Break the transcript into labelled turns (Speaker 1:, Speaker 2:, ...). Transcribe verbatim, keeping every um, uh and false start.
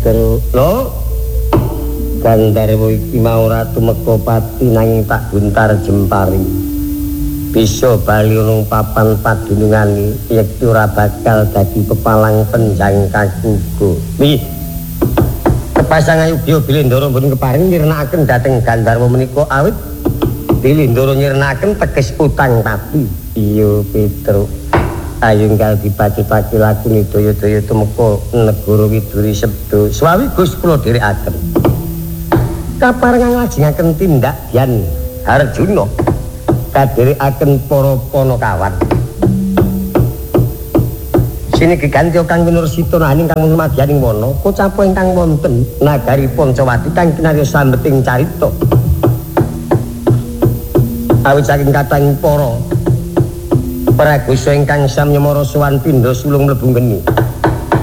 Speaker 1: Petro. Lho. Gandharwa iki mau ratu Mekopati nanging tak guntar jempari. Bisa bali nang papan padunungane yekti ora bakal dadi pepalang penjang kakugo. Wi. Kepasang ayu Bya Bilendara mboten keparing nyirnakaken dhateng Gandharwa menika awit Bilendara nyirnakaken teges utang tapi. Iya Petro. Ayo enggal dipacutake laku daya-daya tumeka negara Widuri Sebdo. Swawi Gus kula dherekaken. Kaparengan lajengaken tindak Yan Harjuna kadherekaken para Panakawan. Sini geganti kang Winursita naning kang madyaning wana kocapa ingkang wonten nagari Pancawati kang kinarya sambeting carita. Awit saking kathahing para pragusa ingkang samyamara sowan pindha sulung mlebu geni.